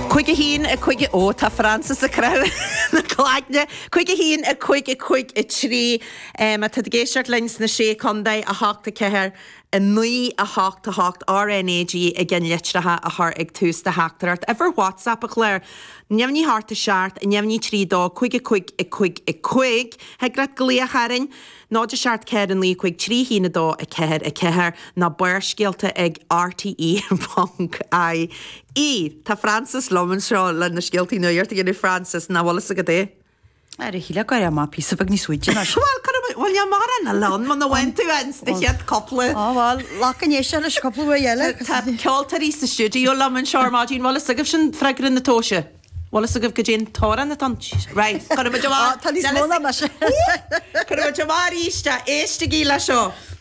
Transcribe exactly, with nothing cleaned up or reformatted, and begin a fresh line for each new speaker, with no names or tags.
Cuige hín a cuige ó tá Francis a crowd na cláigne. Cuige hín a cuige cuig a trí um, a tá géisiart lens na sé condai a háta ceir a nuí a háta hácht R N A G a gin litrathe a th ag tústa hátarart. Ever WhatsApp a chléir neamní háta seart a neamní trí dó cuige cuig a cuig a cuig hegrat golia charin náidir seart ceir an lí cuig trí hína dó a ceir a ceir na buirscéalta ag R T E Punk I I tá Francis Loman seo le na scialtaí nuirt a gine Francis na bhlas a go dé.
Ar a híle gair má pí bag ní suide na.
Well, ja mar an lan man went to ens de het couple.
Oh well, lacan é se le couple wa yele.
Tá ceoltarí sa studio Loman Sharmadín wala a gibh sin freigur in na tóise. Wala a gibh go gin tóra na tan. Right. Cara ba jamar.
Tá ní móna mas.
Cara ba jamar ista éiste gí le seo.